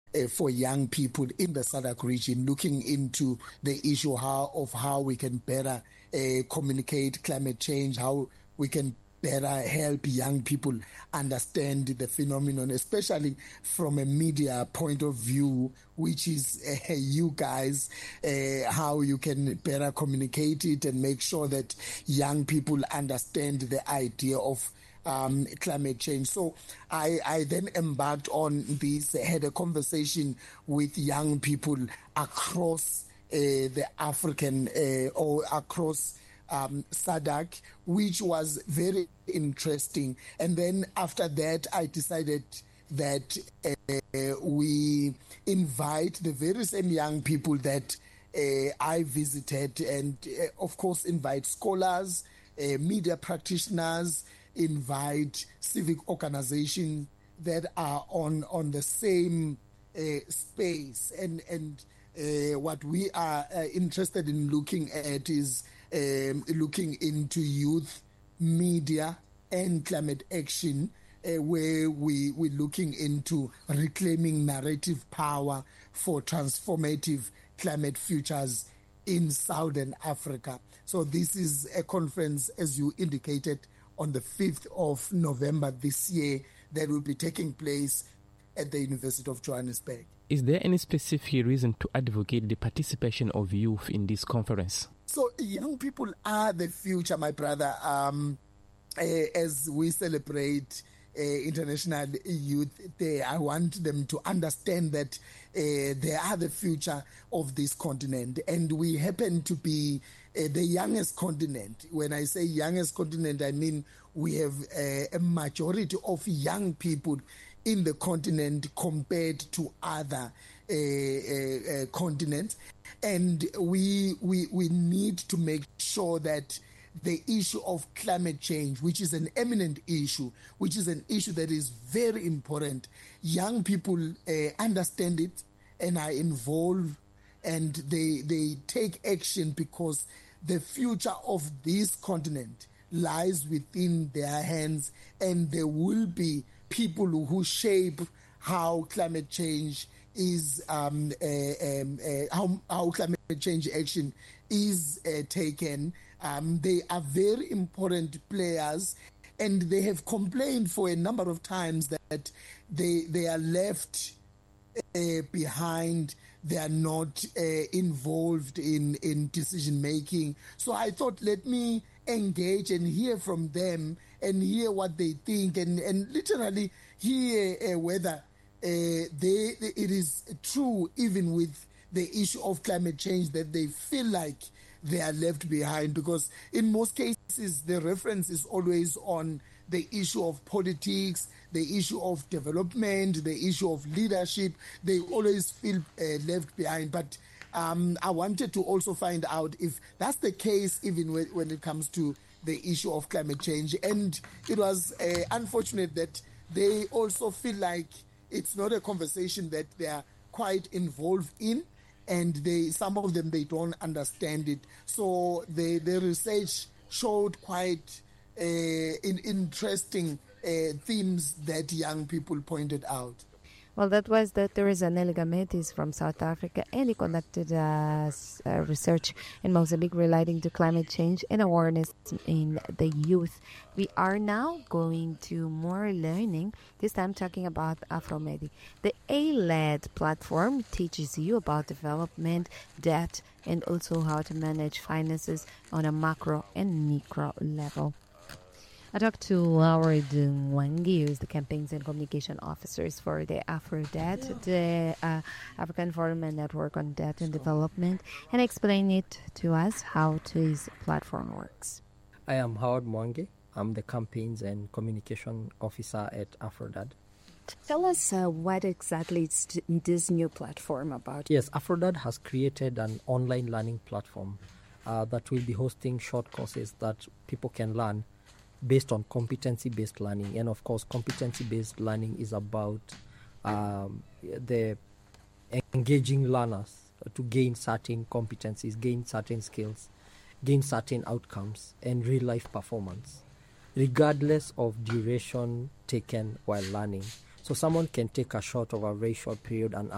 for young people in the SADC region, looking into the issue of how we can better communicate climate change, how we can better help young people understand the phenomenon, especially from a media point of view, which is you guys, how you can better communicate it and make sure that young people understand the idea of climate change. So I then embarked on this, had a conversation with young people across the African or across SADC, which was very interesting. And then after that, I decided that we invite the very same young people that I visited, and of course invite scholars, media practitioners, invite civic organizations that are on the same space. And what we are interested in looking at is looking into youth, media, and climate action, where we're looking into reclaiming narrative power for transformative climate futures in Southern Africa. So this is a conference, as you indicated, on the 5th of November this year, that will be taking place at the University of Johannesburg. Is there any specific reason to advocate the participation of youth in this conference? So young people are the future, my brother. As we celebrate International Youth Day, I want them to understand that they are the future of this continent. And we happen to be the youngest continent. When I say youngest continent, I mean we have a majority of young people in the continent compared to other continents. And we need to make sure that the issue of climate change, which is an eminent issue, which is an issue that is very important, young people understand it and are involved, and they take action, because the future of this continent lies within their hands, and there will be people who shape how climate change is how climate change action is taken. They are very important players, and they have complained for a number of times that they are left behind. They are not involved in decision making. So I thought, let me engage and hear from them and hear what they think, and literally hear whether it is true, even with the issue of climate change, that they feel like they are left behind. Because in most cases, the reference is always on the issue of politics, the issue of development, the issue of leadership. They always feel left behind. But I wanted to also find out if that's the case, even when it comes to the issue of climate change. And it was unfortunate that they also feel like it's not a conversation that they are quite involved in, and some of them, they don't understand it. So the research showed quite interesting themes that young people pointed out. Well, that was Dr. Zanele Gametes from South Africa, and he conducted research in Mozambique relating to climate change and awareness in the youth. We are now going to more learning, this time talking about Afromedi. The A-led platform teaches you about development, debt, and also how to manage finances on a macro and micro level. I talked to Howard Mwangi, who is the Campaigns and Communication Officers for the AfroDebt, the African Forum and Network on Debt and Development, and explain it to us how his platform works. I am Howard Mwangi. I'm the Campaigns and Communication Officer at AfroDebt. Tell us what exactly is this new platform about. Yes, AfroDebt has created an online learning platform that will be hosting short courses that people can learn based on competency-based learning. And of course, competency-based learning is about the engaging learners to gain certain competencies, gain certain skills, gain certain outcomes, and real-life performance, regardless of duration taken while learning. So someone can take a short of a very short period, an